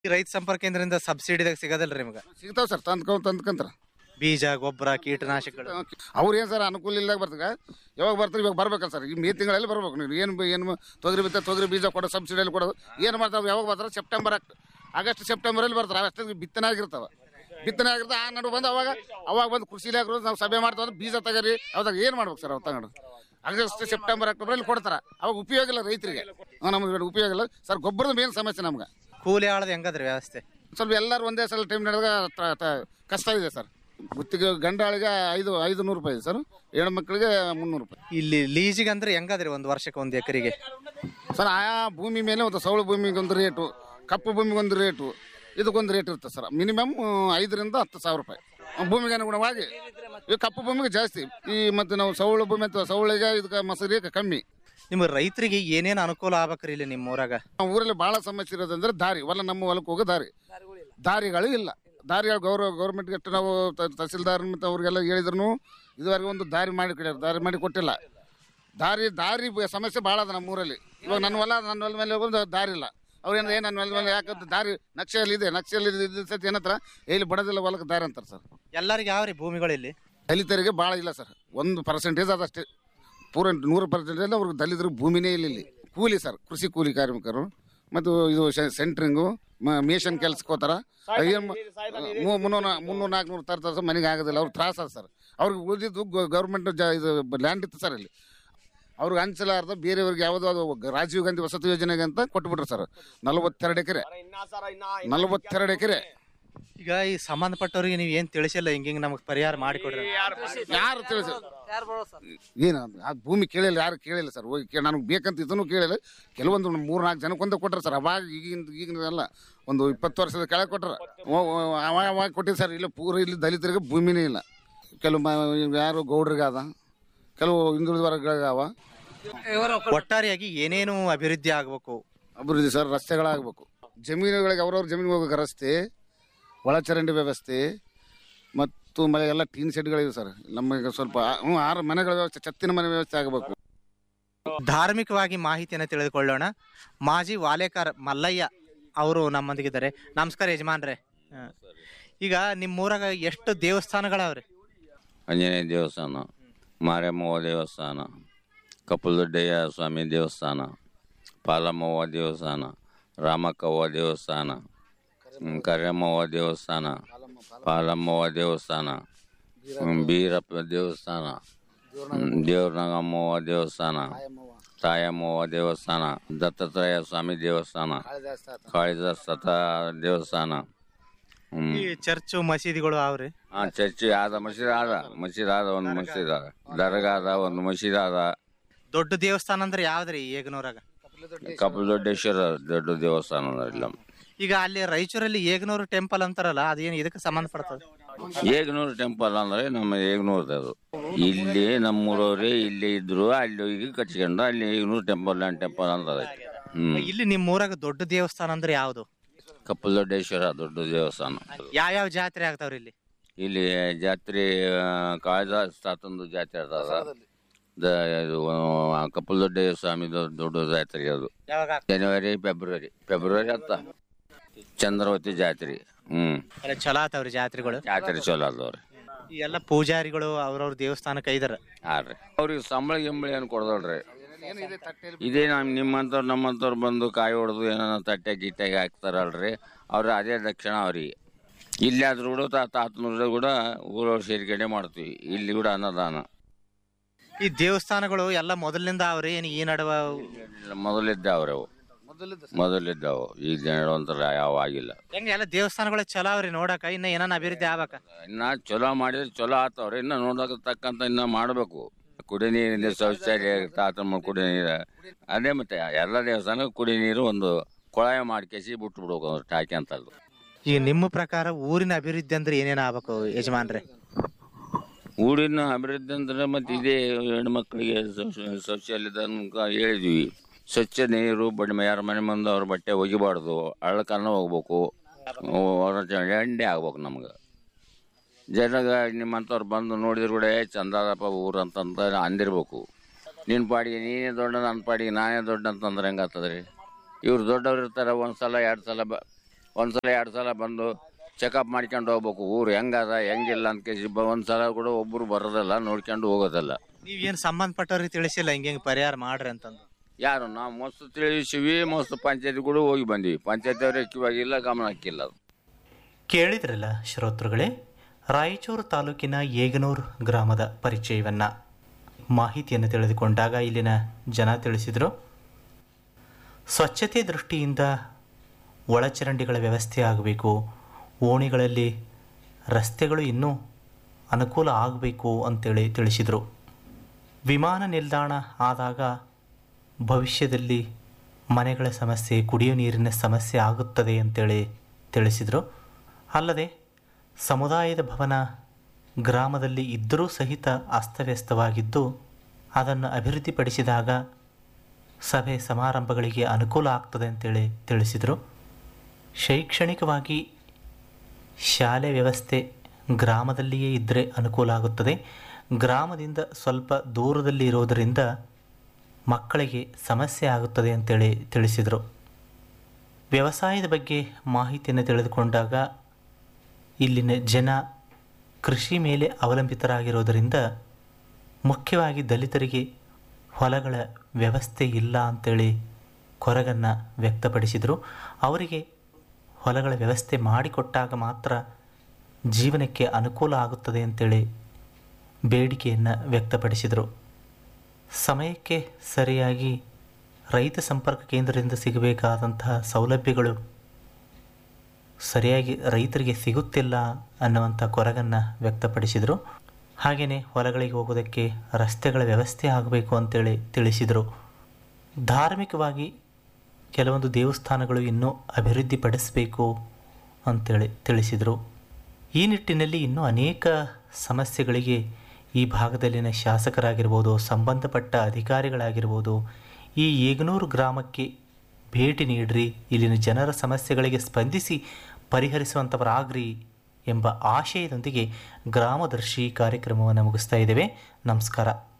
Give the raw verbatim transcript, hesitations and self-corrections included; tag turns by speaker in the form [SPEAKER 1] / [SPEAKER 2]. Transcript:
[SPEAKER 1] ರೈತ ಸಂಪರ್ಕ ಕೇಂದ್ರದಿಂದ ಸಬ್ಸಿಡಿದಾಗ ಸಿಗೋದಲ್ರಿ ನಿಮ್ಗೆ?
[SPEAKER 2] ಸಿಗ್ತಾವ ಸರ್, ತಂದ್ಕೊ ತಂದ್ಕಂತಾರ
[SPEAKER 1] ಬೀಜ, ಗೊಬ್ಬರ, ಕೀಟನಾಶಕಗಳು.
[SPEAKER 2] ಅವ್ರು ಏನು ಸರ್ ಅನುಕೂಲ ಇಲ್ದಾಗ ಬರ್ತಾಗ ಯಾವಾಗ ಬರ್ತಾರೆ, ಇವಾಗ ಬರ್ಬೇಕಲ್ಲ ಸರ್, ಈ ಮೇ ತಿಂಗಳಲ್ಲಿ ಬರ್ಬೇಕು. ನೀವು ಏನು ಏನು ತೊಗರಿ ಬಿತ್ತ ತೊಗರಿ ಬೀಜ ಕೊಡೋದು, ಸಬ್ಸಿಡಿಯಲ್ಲಿ ಕೊಡೋದು ಏನು ಮಾಡ್ತಾವೆ, ಯಾವಾಗ ಬರ್ತಾರೆ? ಸೆಪ್ಟೆಂಬರ್ ಆಗಸ್ಟ್ ಸೆಪ್ಟೆಂಬರಲ್ಲಿ ಬರ್ತಾರೆ. ಅಷ್ಟೊತ್ತಿಗೆ ಬಿತ್ತನೆ ಆಗಿರ್ತಾವೆ. ಬಿತ್ತನೆ ಆಗಿರ್ತಾವೆ ಆ ನಡು ಬಂದು ಅವಾಗ ಅವಾಗ ಬಂದು ಕೃಷಿ ಇಲಾಖೆ ನಾವು ಸಭೆ ಮಾಡ್ತಾವೆ, ಬೀಜ ತಗರಿ ಅವಾಗ ಏನು ಮಾಡ್ಬೇಕು ಸರ್? ಅವ್ ತಗೊಂಡು ಆಗಸ್ಟ್ ಸೆಪ್ಟೆಂಬರ್ ಅಕ್ಟೋಬರಲ್ಲಿ ಕೊಡ್ತಾರೆ. ಅವಾಗ ಉಪಯೋಗ ಇಲ್ಲ ರೈತರಿಗೆ, ನಮ್ಗೆ ಉಪಯೋಗ ಇಲ್ಲ ಸರ್. ಗೊಬ್ಬರದ ಮೇನ್ ಸಮಸ್ಯೆ ನಮ್ಗೆ.
[SPEAKER 1] ಕೂಲಿ ಆಳದ ಹೆಂಗದ್ರಿ ವ್ಯವಸ್ಥೆ?
[SPEAKER 2] ಸ್ವಲ್ಪ ಎಲ್ಲರೂ ಒಂದೇ ಸಲ ಟೈಮ್ ನಡೆದಾಗ ಕಷ್ಟ ಇದೆ ಸರ್. ಗುತ್ತಿಗೆ ಗಂಡಾಳಿಗೆ ಐದು ಐದು ನೂರು ರೂಪಾಯಿ ಇದೆ ಸರ್, ಹೆಣ್ಣು ಮಕ್ಕಳಿಗೆ ಮುನ್ನೂರು ರೂಪಾಯಿ.
[SPEAKER 1] ಇಲ್ಲಿ ಲೀಜಿಗೆ ಅಂದ್ರೆ ಹೆಂಗದ್ರಿ ಒಂದು ವರ್ಷಕ್ಕೆ ಒಂದು ಎಕರೆಗೆ?
[SPEAKER 2] ಸರ್ ಆಯಾ ಭೂಮಿ ಮೇಲೆ ಒಂದು ಸೌಳು ಭೂಮಿಗೆ ಒಂದು ರೇಟು, ಕಪ್ಪು ಭೂಮಿಗೆ ಒಂದು ರೇಟು, ಇದಕ್ಕೊಂದು ರೇಟ್ ಇರುತ್ತೆ ಸರ್. ಮಿನಿಮಮ್ ಐದರಿಂದ ಹತ್ತು ಸಾವಿರ ರೂಪಾಯಿ ಭೂಮಿಗೆ ಅನುಗುಣವಾಗಿ. ಈ ಕಪ್ಪು ಭೂಮಿಗೆ ಜಾಸ್ತಿ, ಈ ಮತ್ತು ನಾವು ಸೌಳು ಭೂಮಿ ಅಂತ ಸೌಳಿಗೆ ಇದಕ್ಕೆ ಮಸೂರಿಗೆ ಕಮ್ಮಿ.
[SPEAKER 1] ನಿಮ್ಮ ರೈತರಿಗೆ ಏನೇನು ಅನುಕೂಲ ಆಗ್ಬೇಕ್ರಿ ಇಲ್ಲಿ ನಿಮ್ಮ ಊರಾಗ?
[SPEAKER 2] ಊರಲ್ಲಿ ಭಾಳ ಸಮಸ್ಯೆ ಇರೋದಂದ್ರೆ ದಾರಿ, ಹೊಲ ನಮ್ಮ ಹೊಲಕ್ಕೆ ಹೋಗೋ ದಾರಿ ದಾರಿಗಳು ಇಲ್ಲ. ದಾರಿಗಳು ಗೌರವ ಗೌರ್ಮೆಂಟ್ಗೆ ಎಷ್ಟು ನಾವು ತಹಸೀಲ್ದಾರ್ ಮತ್ತು ಅವ್ರಿಗೆಲ್ಲ ಹೇಳಿದ್ರು ಇದುವರೆಗೆ ಒಂದು ದಾರಿ ಮಾಡಿ ಕೊಡ್ಯಾರ, ದಾರಿ ಮಾಡಿ ಕೊಟ್ಟಿಲ್ಲ. ದಾರಿ ದಾರಿ ಸಮಸ್ಯೆ ಭಾಳ ಅದ ನಮ್ಮ ಊರಲ್ಲಿ. ಇವಾಗ ನನ್ನ ಹೊಲ ನನ್ನ ಹೊಲ ಮೇಲೆ ಒಂದು ದಾರಿ ಇಲ್ಲ. ಅವ್ರೇನು ಏನು ನನ್ನ ಹೊಲ ಮೇಲೆ ಯಾಕಂತ ದಾರಿ ನಕ್ಷೆಯಲ್ಲಿ ಇದೆ, ನಕ್ಷೆಯಲ್ಲಿ ಇದ್ದ ಸತಿ ಏನತ್ರ ಇಲ್ಲಿ ಬಡದಿಲ್ಲ ಹೊಲಕ್ಕೆ ದಾರಿ ಅಂತಾರೆ ಸರ್.
[SPEAKER 1] ಎಲ್ಲರಿಗೆ ಯಾವ ರೀ ಭೂಮಿಗಳು ಇಲ್ಲಿ?
[SPEAKER 2] ದಲಿತರಿಗೆ ಭಾಳ ಇಲ್ಲ ಸರ್, ಒಂದು ಪರ್ಸೆಂಟೇಜ್ ಅದಷ್ಟೇ. ಪೂರ ನೂರು ಪರ್ಸೆಂಟೇಜ್ ಅವ್ರಿಗೆ ದಲಿತರಿಗೆ ಭೂಮಿನೇ ಇಲ್ಲ ಇಲ್ಲಿ. ಕೂಲಿ ಸರ್, ಕೃಷಿ ಕೂಲಿ ಕಾರ್ಮಿಕರು ಮತ್ತು ಇದು ಸೆಂಟ್ರಿಂಗು ಮೇಷನ್ ಕೆಲ್ಸಕ್ಕೆ ಹೋತಾರ. ಏನು ಮುನ್ನೂರ ಮುನ್ನೂರು ನಾಲ್ಕುನೂರು ತರ್ತಾರೆ ಸರ್, ಮನೆಗೆ ಆಗೋದಿಲ್ಲ. ಅವ್ರು ತ್ರಾಸ ಅದ ಸರ್. ಅವ್ರಿಗೆ ಉಳಿದಿದ್ದು ಗೌರ್ಮೆಂಟ್ ಜ ಇದು ಲ್ಯಾಂಡ್ ಇತ್ತು ಸರ್ ಇಲ್ಲಿ, ಅವ್ರಿಗೆ ಹಂಚಲಾರ್ದ ಬೇರೆಯವ್ರಿಗೆ ಯಾವುದೋ ಅದು ರಾಜೀವ್ ಗಾಂಧಿ ವಸತಿ ಯೋಜನೆಗೆ ಅಂತ ಕೊಟ್ಬಿಟ್ರು ಸರ್. ನಲವತ್ತೆರಡು ಎಕರೆ ನಲವತ್ತೆರಡು ಎಕರೆ
[SPEAKER 1] ಈಗ ಈ ಸಂಬಂಧಪಟ್ಟವ್ರಿಗೆ ನೀವು ಏನು ತಿಳಿಸಿಲ್ಲ, ಹಿಂಗ ಹಿಂಗೆ ನಮಗೆ ಪರಿಹಾರ ಮಾಡಿಕೊಡ್ರಿ?
[SPEAKER 2] ಯಾರು ತಿಳಿಸ ಏನು ಆ ಭೂಮಿ ಕೇಳಿಲ್ಲ, ಯಾರು ಕೇಳಿಲ್ಲ ಸರ್. ಹೋಗಿ ಕೇಳಿ ನನಗೆ ಬೇಕಂತ ಇದನ್ನು ಕೇಳಿಲ್ಲ. ಕೆಲವೊಂದು ಮೂರು ನಾಲ್ಕು ಜನಕ್ಕೊಂದು ಕೊಟ್ಟರು ಸರ್. ಅವಾಗ ಈಗಿನ ಈಗಿನಲ್ಲ ಒಂದು ಇಪ್ಪತ್ತು ವರ್ಷದ ಕೆಳಗೆ ಕೊಟ್ಟರು. ಅವಾಗ ಅವಾಗ ಕೊಟ್ಟಿದ್ದು ಸರ್. ಇಲ್ಲ ಪೂರ ಇಲ್ಲಿ ದಲಿತರಿಗೆ ಭೂಮಿನೇ ಇಲ್ಲ. ಕೆಲವು ಯಾರು ಗೌಡ್ರಿಗೆ ಅದ, ಕೆಲವು ಹಿಂದುಳಿದ ವರ್ಗಗಳಿಗಾವ.
[SPEAKER 1] ಒಟ್ಟಾರೆಯಾಗಿ ಏನೇನು ಅಭಿವೃದ್ಧಿ ಆಗಬೇಕು?
[SPEAKER 2] ಅಭಿವೃದ್ಧಿ ಸರ್, ರಸ್ತೆಗಳಾಗಬೇಕು, ಜಮೀನುಗಳಿಗೆ ಅವ್ರವ್ರ ಜಮೀನಿಗೆ ಹೋಗಬೇಕು ರಸ್ತೆ, ಒಳಚರಂಡಿ ವ್ಯವಸ್ಥೆ ಮತ್ತು ಮಳೆ ಎಲ್ಲ ಟೀನ್ ಶೆಡ್ಗಳಿವೆ ಸರ್. ನಮಗೆ ಸ್ವಲ್ಪ ಹ್ಞೂ ಆರು ಮನೆಗಳ ವ್ಯವಸ್ಥೆ, ಛತ್ತಿನ ಮನೆ ವ್ಯವಸ್ಥೆ ಆಗಬೇಕು.
[SPEAKER 1] ಧಾರ್ಮಿಕವಾಗಿ ಮಾಹಿತಿಯನ್ನು ತಿಳಿದುಕೊಳ್ಳೋಣ. ಮಾಜಿ ವಾಲೇಕರ್ ಮಲ್ಲಯ್ಯ ಅವರು ನಮ್ಮೊಂದಿಗಿದ್ದಾರೆ. ನಮಸ್ಕಾರ ಯಜಮಾನ್ರೆ. ಈಗ ನಿಮ್ಮೂರಾಗ ಎಷ್ಟು ದೇವಸ್ಥಾನಗಳವ್ರಿ?
[SPEAKER 3] ಆಂಜನೇಯ ದೇವಸ್ಥಾನ, ಮಾರಮ್ಮವ್ವ ದೇವಸ್ಥಾನ, ಕಪ್ಪಲದೊಡ್ಡಯ್ಯ ಸ್ವಾಮಿ ದೇವಸ್ಥಾನ, ಪಾಲಮ್ಮವ್ವ ದೇವಸ್ಥಾನ, ರಾಮಕ್ಕವ್ವ ದೇವಸ್ಥಾನ, ಕರ್ಯಮ್ಮವ್ವ ದೇವಸ್ಥಾನ, ಪಾಲಮ್ಮವ್ವ ದೇವಸ್ಥಾನ, ಬೀರಪ್ಪ ದೇವಸ್ಥಾನ, ದೇವ್ರನಾಗಮ್ಮವ್ವ ದೇವಸ್ಥಾನ, ತಾಯಮ್ಮವ್ವ ದೇವಸ್ಥಾನ, ದತ್ತಾತ್ರೇಯ ಸ್ವಾಮಿ ದೇವಸ್ಥಾನ, ಕಾಳಿದಾಸ ದೇವಸ್ಥಾನ.
[SPEAKER 1] ಚರ್ಚು ಮಸೀದಿಗಳು ಅವ್ರಿ?
[SPEAKER 3] ಹಾ, ಚರ್ಚಿ ಆದ, ಮಸೀದ್ ಆದ, ಮಸೀದ್ ಆದ, ಒಂದು ಮಸೀದ್ ಅದ, ದರ್ಗಾ ಅದ, ಒಂದು ಮಸೀದ್ ಅದ.
[SPEAKER 1] ದೊಡ್ಡ ದೇವಸ್ಥಾನ ಅಂದ್ರೆ ಯಾವ್ದ್ರಿ ಏಗನೂರಾಗ?
[SPEAKER 3] ಕಪಿಲದೊಡ್ಡೇಶ್ವರ ದೊಡ್ಡ ದೇವಸ್ಥಾನ ಇಲ್ಲ.
[SPEAKER 1] ಈಗ ಅಲ್ಲಿ ರಾಯಚೂರಲ್ಲಿ ಏಗನೂರು ಟೆಂಪಲ್ ಅಂತಾರಲ್ಲ, ಅದೇನು ಇದಕ್ಕೆ ಸಂಬಂಧಪಡ್ತದೆ?
[SPEAKER 3] ಏಗನೂರು ಟೆಂಪಲ್ ಅಂದ್ರೆ ನಮ್ಮ ಏಗನೂರ್ದು ಅದು. ಇಲ್ಲಿ ನಮ್ಮೂರವ್ರೆ ಇಲ್ಲೇ ಇದ್ರು, ಅಲ್ಲಿ ಹೋಗಿ ಕಚ್ಕೊಂಡು ಅಲ್ಲಿ ಏಗನೂರು ಟೆಂಪಲ್ ಟೆಂಪಲ್ ಅಂತ. ಹ್ಮ್,
[SPEAKER 1] ಇಲ್ಲಿ ನಿಮ್ಮ ಊರಾಗ ದೊಡ್ಡ ದೇವಸ್ಥಾನ ಅಂದ್ರೆ ಯಾವ್ದು?
[SPEAKER 3] ಕಪಿಲದೊಡ್ಡೇಶ್ವರ ದೊಡ್ಡ ದೇವಸ್ಥಾನ.
[SPEAKER 1] ಯಾವ್ಯಾವ ಜಾತ್ರೆ ಆಗ್ತಾವ್ರಿ ಇಲ್ಲಿ?
[SPEAKER 3] ಇಲ್ಲಿ ಜಾತ್ರೆ ಕಾಳಿದಾಸ ತಾತಂದು ಜಾತ್ರೆ ಅದ. ಕಪಿಲದೊಡ್ಡ ಸ್ವಾಮಿ ದೊಡ್ಡ ಜಾತ್ರೆ ಅದು. ಜನವರಿ ಫೆಬ್ರವರಿ ಫೆಬ್ರವರಿ ಹತ್ತ ಚಂದ್ರವತಿ ಜಾತ್ರೆ. ಹ್ಮ್,
[SPEAKER 1] ಚಲೋ ಆತಾವ್ರಿ ಜಾತ್ರೆಗಳು?
[SPEAKER 3] ಜಾತ್ರೆ ಚಲೋ ಅದಾವ್ರಿ.
[SPEAKER 1] ಈ ಎಲ್ಲ ಪೂಜಾರಿಗಳು ಅವ್ರವ್ರ ದೇವಸ್ಥಾನಕ್ಕೆ ಐದಾರ
[SPEAKER 3] ಹಾರ್ರಿ. ಅವ್ರಿಗೆ ಸಂಬಳ ಗಿಂಬಳಿ ಏನು ಕೊಡದಲ್ರಿ. ಇದೇ ನಮ್ ನಿಮ್ಮಂತವ್ರು ನಮ್ಮಂತವ್ರು ಬಂದು ಕಾಯಿ ಹೊಡೆದು ಏನೋ ತಟ್ಟೆ ಗಿಟ್ಟಾಗಿ ಹಾಕ್ತಾರಲ್ರಿ, ಅವ್ರ ಅದೇ ದಕ್ಷಿಣ ಅವ್ರಿಗೆ. ಇಲ್ಲಿ ಆದ್ರೂ ಕೂಡ ತಾತನೂರ ಕೂಡ ಊರವ್ರು ಸೇರ್ಗಡೆ ಮಾಡ್ತೀವಿ. ಇಲ್ಲಿ ಕೂಡ ಅನ್ನದಾನ.
[SPEAKER 1] ಈ ದೇವಸ್ಥಾನಗಳು ಎಲ್ಲ ಮೊದಲಿನಿಂದ ಅವ್ರಿ? ಏನು ಈ ನಡುವ
[SPEAKER 3] ಮೊದಲಿದ್ದಾವ್ರಿ ಅವು, ಮೊದಲಿದ್ದಾವು. ಈಗ ಹೇಳುವಂತರ ಯಾವ ಆಗಿಲ್ಲ.
[SPEAKER 1] ಹೆಂಗ ಎಲ್ಲ ದೇವಸ್ಥಾನಗಳು ಚಲೋ ಅವ್ರಿ ನೋಡಕ? ಇನ್ನ ಏನಾನ ಅಭಿವೃದ್ಧಿ ಆಗ್ಬೇಕ?
[SPEAKER 3] ಇನ್ನ ಚಲೋ ಮಾಡಿದ್ರೆ ಚಲೋ ಆತವ್ರಿ. ಇನ್ನ ನೋಡಕ್ ತಕ್ಕಂತ ಇನ್ನ ಮಾಡ್ಬೇಕು. ಕುಡಿ ನೀರಿನ ಶೌಚಾಲಯ, ತಾತಮ್ಮ ಕುಡಿ ನೀರು ಅದೇ. ಮತ್ತೆ ಎಲ್ಲ ದೇವಸ್ಥಾನ ಕುಡಿ ನೀರು ಒಂದು ಕೊಳಾಯ ಮಾಡ್ಕೇಸಿ ಬಿಟ್ಟು ಬಿಡ್ಬೇಕು ಟಾಕಿ ಅಂತದ್ದು.
[SPEAKER 1] ಈಗ ನಿಮ್ಮ ಪ್ರಕಾರ ಊರಿನ ಅಭಿವೃದ್ಧಿ ಅಂದ್ರೆ ಏನೇನು ಆಗ್ಬೇಕು ಯಜಮಾನ್ರೆ?
[SPEAKER 3] ಊರಿನ ಅಭಿವೃದ್ಧಿ ಅಂದ್ರೆ ಮತ್ತೆ ಇದೇ ಹೆಣ್ಮಕ್ಳಿಗೆ ಶೌಚಾಲಯದ ಹೇಳಿದ್ವಿ. ಸ್ವಚ್ಛ ನೀರು, ಬಡ್ ಯಾರ ಮನೆ ಮುಂದೆ ಅವ್ರ ಬಟ್ಟೆ ಒಗಿಬಾರ್ದು, ಹಳ್ಳಕನ್ನ ಹೋಗ್ಬೇಕು, ಎಂಡೆ ಆಗ್ಬೇಕು. ನಮ್ಗೆ ಜನಾಗ ನಿಮ್ಮಂಥವ್ರು ಬಂದು ನೋಡಿದ್ರು ಕೂಡ ಚಂದಾದಪ್ಪ ಊರು ಅಂತಂತ ಅಂದಿರ್ಬೇಕು. ನಿನ್ನ ಪಾಡಿಗೆ ನೀನೇ ದೊಡ್ಡ, ನನ್ನ ಪಾಡಿಗೆ ನಾನೇ ದೊಡ್ಡ ಅಂತಂದ್ರೆ ಹೆಂಗಾಗ್ತದ್ರಿ? ಇವ್ರು ದೊಡ್ಡವ್ರು ಇರ್ತಾರೆ, ಒಂದು ಸಲ ಎರಡು ಸಲ ಬ ಒಂದ್ಸಲ ಎರಡು ಸಲ ಬಂದು ಚೆಕಪ್ ಮಾಡ್ಕೊಂಡು ಹೋಗ್ಬೇಕು. ಊರು ಹೆಂಗದ ಹೆಂಗಿಲ್ಲ ಅಂತ ಕೇಸಿ ಒಂದ್ಸಲ ಕೂಡ ಒಬ್ಬರು ಬರೋದಲ್ಲ, ನೋಡ್ಕೊಂಡು ಹೋಗೋದಲ್ಲ.
[SPEAKER 1] ನೀವೇನು ಸಂಬಂಧಪಟ್ಟವ್ರಿಗೆ ತಿಳಿಸಿಲ್ಲ ಹಿಂಗೆ ಹಿಂಗೆ ಪರಿಹಾರ ಮಾಡ್ರಿ ಅಂತಂದು?
[SPEAKER 3] ಯಾರು ನಾವು ಮಸ್ತ್ ತಿಳಿಸಿವಿ, ಮಸ್ತ್ ಪಂಚಾಯತಿ ಕೂಡ ಹೋಗಿ ಬಂದಿವಿ. ಪಂಚಾಯತಿ ಅವ್ರಿಗೆ ಕಿವಾಗಿಲ್ಲ, ಗಮನ ಹಾಕಿಲ್ಲ.
[SPEAKER 4] ಕೇಳಿದ್ರಲ್ಲ ಶ್ರೋತೃಗಳೇ, ರಾಯಚೂರು ತಾಲೂಕಿನ ಏಗನೂರು ಗ್ರಾಮದ ಪರಿಚಯವನ್ನು, ಮಾಹಿತಿಯನ್ನು ತಿಳಿದುಕೊಂಡಾಗ ಇಲ್ಲಿನ ಜನ ತಿಳಿಸಿದರು. ಸ್ವಚ್ಛತೆ ದೃಷ್ಟಿಯಿಂದ ಒಳಚರಂಡಿಗಳ ವ್ಯವಸ್ಥೆ ಆಗಬೇಕು, ಓಣಿಗಳಲ್ಲಿ ರಸ್ತೆಗಳು ಇನ್ನೂ ಅನುಕೂಲ ಆಗಬೇಕು ಅಂತೇಳಿ ತಿಳಿಸಿದರು. ವಿಮಾನ ನಿಲ್ದಾಣ ಆದಾಗ ಭವಿಷ್ಯದಲ್ಲಿ ಮನೆಗಳ ಸಮಸ್ಯೆ, ಕುಡಿಯೋ ನೀರಿನ ಸಮಸ್ಯೆ ಆಗುತ್ತದೆ ಅಂತೇಳಿ ತಿಳಿಸಿದರು. ಅಲ್ಲದೆ ಸಮುದಾಯದ ಭವನ ಗ್ರಾಮದಲ್ಲಿ ಇದ್ದರೂ ಸಹಿತ ಅಸ್ತವ್ಯಸ್ತವಾಗಿದ್ದು ಅದನ್ನು ಅಭಿವೃದ್ಧಿಪಡಿಸಿದಾಗ ಸಭೆ ಸಮಾರಂಭಗಳಿಗೆ ಅನುಕೂಲ ಆಗ್ತದೆ ಅಂತೇಳಿ ತಿಳಿಸಿದರು. ಶೈಕ್ಷಣಿಕವಾಗಿ ಶಾಲೆ ವ್ಯವಸ್ಥೆ ಗ್ರಾಮದಲ್ಲಿಯೇ ಇದ್ದರೆ ಅನುಕೂಲ ಆಗುತ್ತದೆ. ಗ್ರಾಮದಿಂದ ಸ್ವಲ್ಪ ದೂರದಲ್ಲಿ ಇರೋದರಿಂದ ಮಕ್ಕಳಿಗೆ ಸಮಸ್ಯೆ ಆಗುತ್ತದೆ ಅಂತೇಳಿ ತಿಳಿಸಿದರು. ವ್ಯವಸಾಯದ ಬಗ್ಗೆ ಮಾಹಿತಿಯನ್ನು ತಿಳಿದುಕೊಂಡಾಗ ಇಲ್ಲಿನ ಜನ ಕೃಷಿ ಮೇಲೆ ಅವಲಂಬಿತರಾಗಿರೋದರಿಂದ ಮುಖ್ಯವಾಗಿ ದಲಿತರಿಗೆ ಹೊಲಗಳ ವ್ಯವಸ್ಥೆ ಇಲ್ಲ ಅಂತೇಳಿ ಕೊರಗನ್ನು ವ್ಯಕ್ತಪಡಿಸಿದರು. ಅವರಿಗೆ ಹೊಲಗಳ ವ್ಯವಸ್ಥೆ ಮಾಡಿಕೊಟ್ಟಾಗ ಮಾತ್ರ ಜೀವನಕ್ಕೆ ಅನುಕೂಲ ಆಗುತ್ತದೆ ಅಂತೇಳಿ ಬೇಡಿಕೆಯನ್ನು ವ್ಯಕ್ತಪಡಿಸಿದರು. ಸಮಯಕ್ಕೆ ಸರಿಯಾಗಿ ರೈತ ಸಂಪರ್ಕ ಕೇಂದ್ರದಿಂದ ಸಿಗಬೇಕಾದಂತಹ ಸೌಲಭ್ಯಗಳು ಸರಿಯಾಗಿ ರೈತರಿಗೆ ಸಿಗುತ್ತಿಲ್ಲ ಅನ್ನುವಂಥ ಕೊರಗನ್ನು ವ್ಯಕ್ತಪಡಿಸಿದರು. ಹಾಗೆಯೇ ಹೊಲಗಳಿಗೆ ಹೋಗೋದಕ್ಕೆ ರಸ್ತೆಗಳ ವ್ಯವಸ್ಥೆ ಆಗಬೇಕು ಅಂತೇಳಿ ತಿಳಿಸಿದರು. ಧಾರ್ಮಿಕವಾಗಿ ಕೆಲವೊಂದು ದೇವಸ್ಥಾನಗಳು ಇನ್ನೂ ಅಭಿವೃದ್ಧಿಪಡಿಸಬೇಕು ಅಂತೇಳಿ ತಿಳಿಸಿದರು. ಈ ನಿಟ್ಟಿನಲ್ಲಿ ಇನ್ನೂ ಅನೇಕ ಸಮಸ್ಯೆಗಳಿಗೆ ಈ ಭಾಗದಲ್ಲಿನ ಶಾಸಕರಾಗಿರ್ಬೋದು, ಸಂಬಂಧಪಟ್ಟ ಅಧಿಕಾರಿಗಳಾಗಿರ್ಬೋದು, ಈ ಏಗನೂರು ಗ್ರಾಮಕ್ಕೆ ಭೇಟಿ ನೀಡ್ರಿ, ಇಲ್ಲಿನ ಜನರ ಸಮಸ್ಯೆಗಳಿಗೆ ಸ್ಪಂದಿಸಿ ಪರಿಹರಿಸುವಂಥವರಾಗ್ರಿ ಎಂಬ ಆಶಯದೊಂದಿಗೆ ಗ್ರಾಮದರ್ಶಿ ಕಾರ್ಯಕ್ರಮವನ್ನು ಮುಗಿಸ್ತಾ ಇದ್ದೇವೆ. ನಮಸ್ಕಾರ.